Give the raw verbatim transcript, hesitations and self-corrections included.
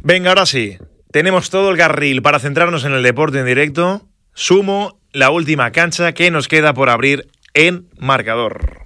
Venga, ahora sí. Tenemos todo el carril para centrarnos en el deporte en directo. Sumo la última cancha que nos queda por abrir en marcador.